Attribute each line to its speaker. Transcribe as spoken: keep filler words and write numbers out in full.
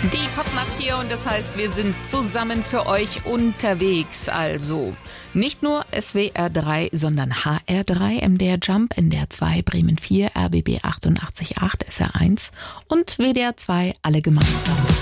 Speaker 1: Die Popnacht hier und das heißt, wir sind zusammen für euch unterwegs. Also nicht nur S W R drei, sondern H R drei, M D R Jump, N D R zwei, Bremen vier, R B B achtundachtzig Komma acht, S R eins und W D R zwei, alle gemeinsam.